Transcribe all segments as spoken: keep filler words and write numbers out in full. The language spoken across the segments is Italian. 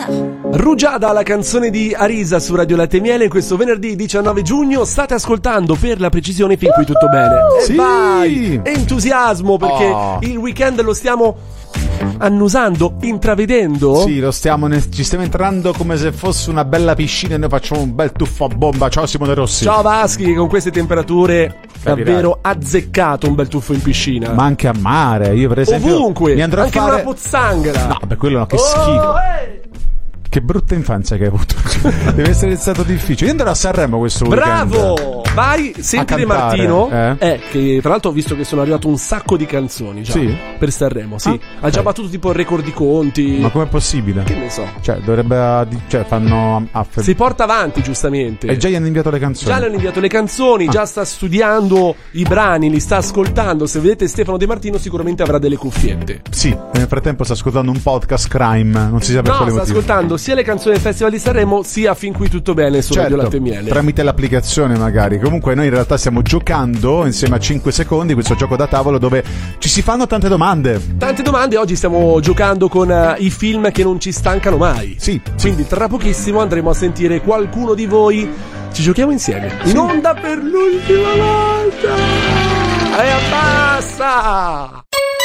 Rugiada, la canzone di Arisa su Radio Latte e Miele. Questo venerdì diciannove giugno state ascoltando, per la precisione, fin qui tutto bene. E sì. vai! Entusiasmo, perché Oh. il weekend lo stiamo annusando, intravedendo. Sì, lo stiamo ne- ci stiamo entrando come se fosse una bella piscina e noi facciamo un bel tuffo a bomba. Ciao Simone Rossi. Ciao Vaschi, che con queste temperature Capirai. davvero azzeccato un bel tuffo in piscina. Ma anche a mare. Io per esempio ovunque, mi andrò anche a fare una pozzanghera. No, per quello no, che Oh, schifo. eh! Che brutta infanzia che hai avuto. Deve essere stato difficile. Io andrò a Sanremo questo weekend. Bravo! Vai, senti De cantare, Martino. eh? Eh, che tra l'altro ho visto che sono arrivato un sacco di canzoni già Sì? per Sanremo. Sì, Ah, ha già ok. battuto tipo il record di conti. Ma com'è possibile? Che ne so. Cioè, dovrebbe. Cioè, fanno. Ah, fe- Si porta avanti, giustamente. E già gli hanno inviato le canzoni. Già le hanno inviato le canzoni, Ah. già sta studiando i brani, li sta ascoltando. Se vedete Stefano De Martino sicuramente avrà delle cuffiette. Sì, nel frattempo sta ascoltando un podcast crime. Non si sa per No, quale sta motivo. ascoltando sia le canzoni del Festival di Sanremo, sia Fin qui tutto bene su Radio Latte e Miele. Tramite l'applicazione magari. Comunque noi in realtà stiamo giocando insieme a cinque secondi questo gioco da tavolo dove ci si fanno tante domande. Tante domande, oggi stiamo giocando con eh, i film che non ci stancano mai. Sì, Quindi tra pochissimo andremo a sentire qualcuno di voi. Ci giochiamo insieme. In onda per l'ultima volta. E abbassa.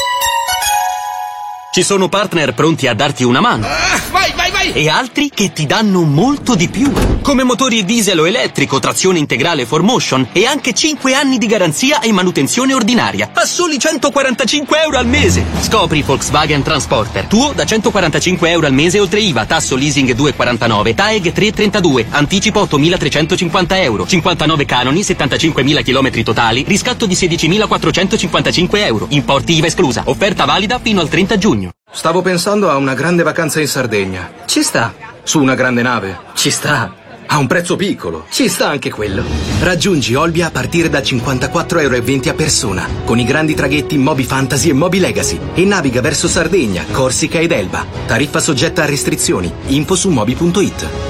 Ci sono partner pronti a darti una mano. Ah, vai, vai, vai! E altri che ti danno molto di più. Come motori diesel o elettrico, trazione integrale four motion e anche cinque anni di garanzia e manutenzione ordinaria. A soli centoquarantacinque euro al mese. Scopri Volkswagen Transporter. Tuo da centoquarantacinque euro al mese oltre I V A, tasso leasing due virgola quarantanove, T A E G tre virgola trentadue, anticipo ottomilatrecentocinquanta euro, cinquantanove canoni, settantacinquemila chilometri totali, riscatto di sedicimilaquattrocentocinquantacinque euro. Importi I V A esclusa. Offerta valida fino al trenta giugno. Stavo pensando a una grande vacanza in Sardegna. Ci sta. Su una grande nave. Ci sta. A un prezzo piccolo. Ci sta anche quello. Raggiungi Olbia a partire da cinquantaquattro euro e venti a persona, con i grandi traghetti Moby Fantasy e Moby Legacy, e naviga verso Sardegna, Corsica ed Elba. Tariffa soggetta a restrizioni. Info su moby punto it.